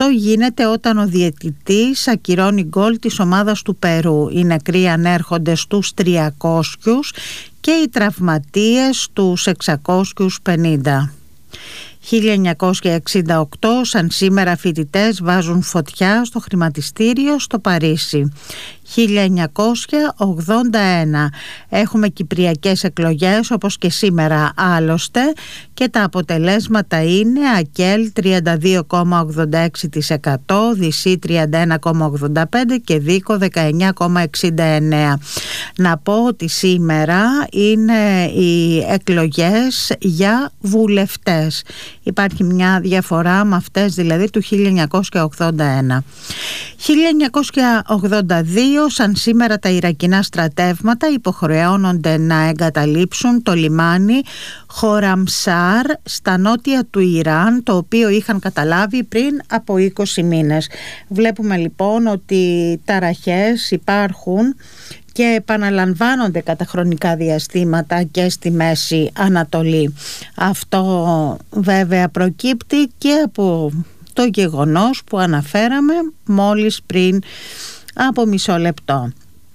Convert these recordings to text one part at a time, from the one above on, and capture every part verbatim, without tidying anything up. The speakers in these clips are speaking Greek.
Αυτό γίνεται όταν ο διαιτητής ακυρώνει γκολ της ομάδας του Περού. Οι νεκροί ανέρχονται στους τριακόσιους και οι τραυματίες στους εξακόσιους πενήντα. χίλια εννιακόσια εξήντα οκτώ, σαν σήμερα, φοιτητές βάζουν φωτιά στο χρηματιστήριο στο Παρίσι. χίλια εννιακόσια ογδόντα ένα, έχουμε κυπριακές εκλογές όπως και σήμερα άλλωστε, και τα αποτελέσματα είναι ΑΚΕΛ τριάντα δύο κόμμα ογδόντα έξι τοις εκατό, ΔΥΣΥ τριάντα ένα κόμμα ογδόντα πέντε τοις εκατό και ΔΥΚΟ δεκαεννιά κόμμα εξήντα εννέα τοις εκατό. Να πω ότι σήμερα είναι οι εκλογές για βουλευτές. Υπάρχει μια διαφορά με αυτές δηλαδή του χίλια εννιακόσια ογδόντα ένα. χίλια εννιακόσια ογδόντα δύο, σαν σήμερα, τα Ιρακινά στρατεύματα υποχρεώνονται να εγκαταλείψουν το λιμάνι Χοραμσάρ στα νότια του Ιράν, το οποίο είχαν καταλάβει πριν από είκοσι μήνες. Βλέπουμε λοιπόν ότι ταραχές υπάρχουν και επαναλαμβάνονται κατά χρονικά διαστήματα και στη Μέση Ανατολή. Αυτό βέβαια προκύπτει και από το γεγονός που αναφέραμε μόλις πριν από μισό λεπτό.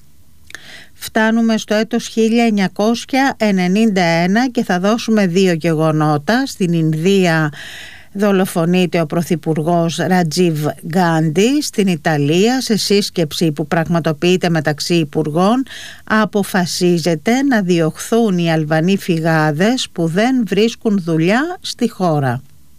Φτάνουμε στο έτος χίλια εννιακόσια ενενήντα ένα και θα δώσουμε δύο γεγονότα. Στην Ινδία δολοφονείται ο πρωθυπουργός Ρατζίβ Γκάντι. Στην Ιταλία, σε σύσκεψη που πραγματοποιείται μεταξύ υπουργών, αποφασίζεται να διωχθούν οι Αλβανοί φυγάδες που δεν βρίσκουν δουλειά στη χώρα.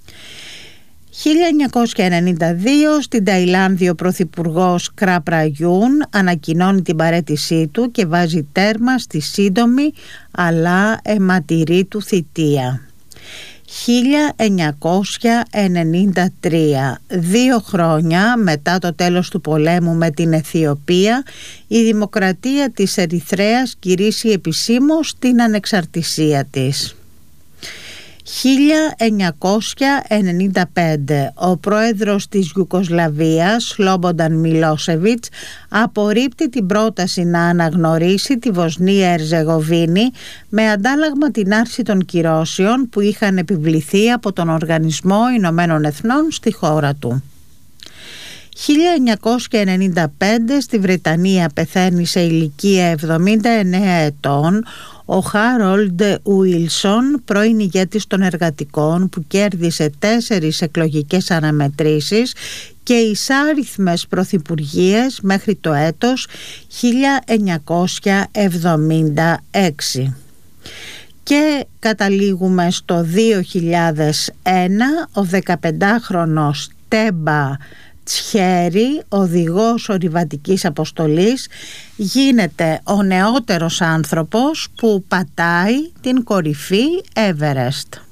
χίλια εννιακόσια ενενήντα δύο, στην Ταϊλάνδη ο πρωθυπουργός Κραπραγιούν ανακοινώνει την παραίτησή του και βάζει τέρμα στη σύντομη αλλά αιματηρή του θητεία. χίλια εννιακόσια ενενήντα τρία, δύο χρόνια μετά το τέλος του πολέμου με την Αιθιοπία, η Δημοκρατία της Ερυθρέας κηρύσσει επισήμως την ανεξαρτησία της. χίλια εννιακόσια ενενήντα πέντε, ο πρόεδρος της Ιουγκοσλαβίας, Σλόμπονταν Μιλόσεβιτς, απορρίπτει την πρόταση να αναγνωρίσει τη Βοσνία Ερζεγοβίνη με αντάλλαγμα την άρση των κυρώσεων που είχαν επιβληθεί από τον Οργανισμό Ηνωμένων Εθνών στη χώρα του. χίλια εννιακόσια ενενήντα πέντε, στη Βρετανία πεθαίνει σε ηλικία εβδομήντα εννέα ετών ο Χάρολντ Ουίλσον, πρώην ηγέτης των εργατικών που κέρδισε τέσσερις εκλογικές αναμετρήσεις και εισάριθμες πρωθυπουργίες μέχρι το έτος χίλια εννιακόσια εβδομήντα έξι. Και καταλήγουμε στο δύο χιλιάδες ένα, ο δεκαπεντάχρονος Τέμπα Τσχέρι, οδηγός ορειβατικής αποστολής, γίνεται ο νεότερος άνθρωπος που πατάει την κορυφή Everest.